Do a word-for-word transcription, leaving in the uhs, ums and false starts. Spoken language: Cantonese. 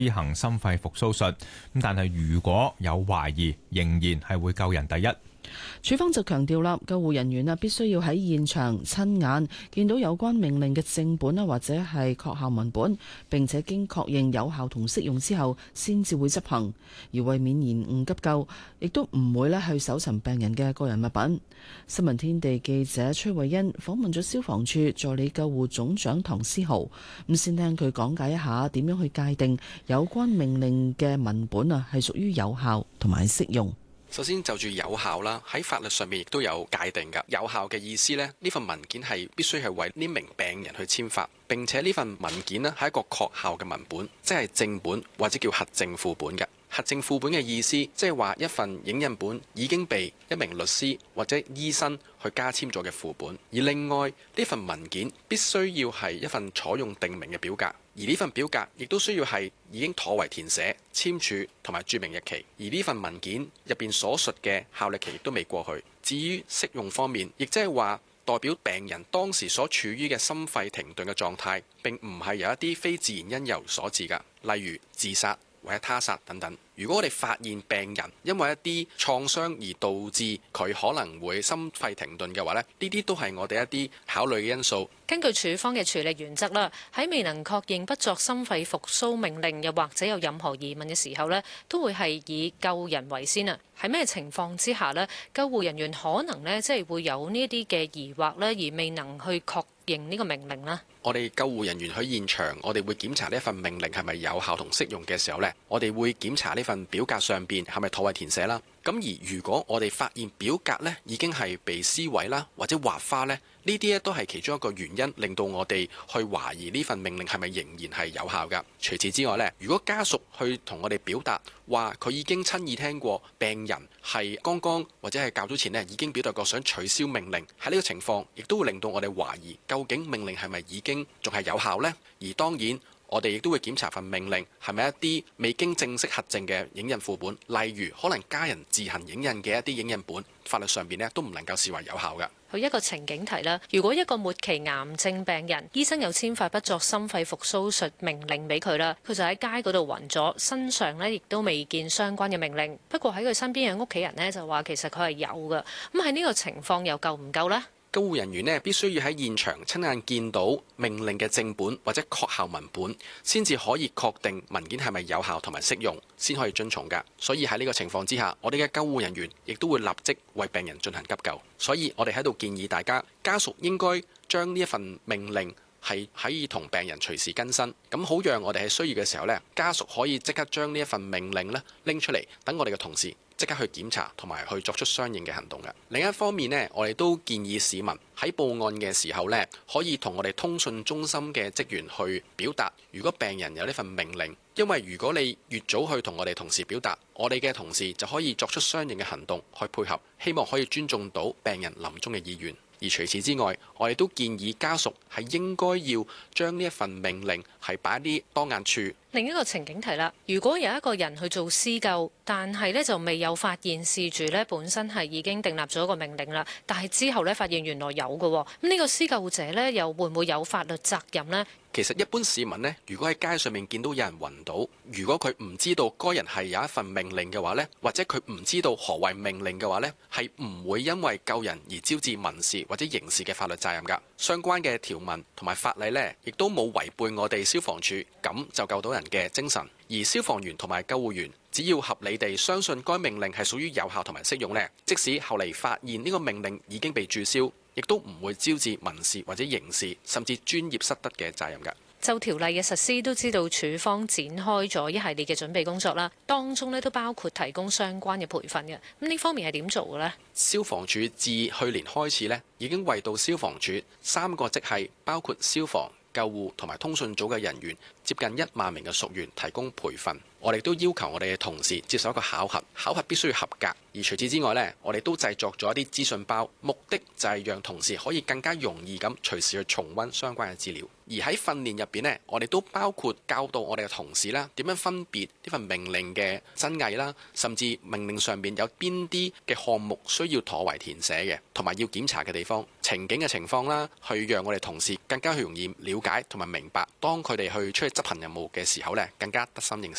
施行心肺復甦術。咁但係如果有懷疑，仍然係會救人第一。 署方就強調啦，救護人員啊必須要喺現場親眼見到有關命令嘅正本啦，或者係確效文本，並且經確認有效同適用之後，先至會執行。而為免延誤急救，亦都唔會咧去搜尋病人嘅個人物品。新聞天地記者崔慧欣訪問咗消防處助理救護總長唐思豪，咁先聽佢講解一下點樣去界定有關命令嘅文本啊係屬於有效同埋適用。 首先就住有效啦，喺法律上面亦都有界定㗎。有效嘅意思呢，呢份文件係必須係為呢名病人去簽發，並且呢份文件呢係一個確效嘅文本，即係正本或者叫核證副本嘅。核證副本嘅意思，即係話一份影印本已經被一名律師或者醫生去加簽咗嘅副本。而另外呢份文件必須要係一份採用定名嘅表格。而呢份表格亦都需要係已經妥為填寫、簽署同埋註明日期，而呢份文件入邊所述嘅效力期亦都未過去。至於適用方面，亦即係話代表病人當時所處於嘅心肺停頓嘅狀態，並唔係由一啲非自然因由所致㗎，例如自殺或者他殺等等。如果我哋發現病人因為一啲創傷而導致佢可能會心肺停頓嘅話咧，呢啲都係我哋一啲考慮嘅因素。 根據處方嘅處理原則啦，喺未能確認不作心肺復甦命令，又或者有任何疑問嘅時候呢，都會係以救人為先啊。喺咩情況之下呢？救護人員可能呢，即係會有呢啲嘅疑惑呢，而未能去確認呢個命令呢？ 我哋救護人員去現場，我哋會檢查呢一份命令係咪有效同適用嘅時候呢，我哋會檢查呢份表格上邊係咪妥為填寫啦。咁而如果我哋發現表格呢已經係被撕毀啦，或者劃花呢，呢啲咧都係其中一個原因，令到我哋去懷疑呢份命令係咪仍然係有效㗎。除此之外呢，如果家屬去同我哋表達話佢已經親耳聽過病人係剛剛或者係較早前呢已經表達過想取消命令，喺呢個情況亦都會令到我哋懷疑究竟命令係咪已經仲係有效呢？而當然，我哋亦都會檢查份命令係咪一啲未經正式核證嘅影印副本，例如可能家人自行影印嘅一啲影印本，法律上邊呢都唔能夠視為有效㗎。 佢一個情景題啦，如果一個末期癌症病人，醫生有簽發不作心肺復甦術命令俾佢啦，佢就喺街嗰度暈咗，身上呢亦都未見相關嘅命令。不過喺佢身邊嘅屋企人呢，就話其實佢係有㗎。咁喺呢個情況又夠唔夠呢？ 救護人員呢必須要喺現場親眼見到命令嘅正本或者確效文本，先至可以確定文件係咪有效同埋適用，先可以遵從㗎。所以喺呢個情況之下，我哋嘅救護人員亦都會立即為病人進行急救。所以我哋喺度建議大家，家屬應該將呢一份命令係可以同病人隨時更新，咁好讓我哋喺需要嘅時候呢，家屬可以即刻將呢一份命令呢拎出嚟，等我哋嘅同事即刻去檢查同埋去作出相應嘅行動嘅。另一方面呢，我哋都建議市民喺報案嘅時候呢，可以同我哋通訊中心嘅職員去表達，如果病人有呢份命令，因為如果你越早去同我哋同事表達，我哋嘅同事就可以作出相應嘅行動去配合，希望可以尊重到病人臨終嘅意願。而除此之外，我哋都建議家屬係應該要將呢一份命令係擺喺啲當眼處。 另一個情景題啦，如果有一個人去做施救，但係呢就未有發現事主呢本身係已經訂立咗一個命令啦，但係之後呢發現原來有嘅，咁呢個施救者呢又會唔會有法律責任呢？ 其實一般市民呢，如果喺街上面見到有人暈倒，如果佢唔知道該人係有一份命令嘅話呢，或者佢唔知道何謂命令嘅話呢，係唔會因為救人而招致民事或者刑事嘅法律責任㗎。相關嘅條文同埋法例呢，亦都冇違背我哋消防處咁就救到人嘅精神。而消防員同埋救護員只要合理地相信該命令係屬於有效同埋適用呢，即使後嚟發現呢個命令已經被註銷，亦都唔會招致民事或者刑事甚至專業失德嘅責任㗎。 就條例嘅實施，都知道處方展開咗一系列嘅準備工作啦，當中呢都包括提供相關嘅培訓嘅。咁呢方面係點做嘅呢？ 消防處自去年開始呢，已經為到消防處三個職系，包括消防、救護同埋通訊組嘅人員，接近一萬名嘅屬員提供培訓。我哋都要求我哋嘅同事接受一個考核，考核必須要合格。而除此之外呢，我哋都製作咗一啲資訊包，目的就係讓同事可以更加容易咁隨時去重溫相關嘅資料。而喺訓練入邊呢，我哋都包括教導我哋嘅同事啦，點樣分別呢份命令嘅真偽啦，甚至命令上面有邊啲嘅項目需要妥為填寫嘅，同埋要檢查嘅地方、情景嘅情況啦，去讓我哋同事更加去容易了解同埋明白，當佢哋去出去執執行任務嘅時候呢，更加得心應手。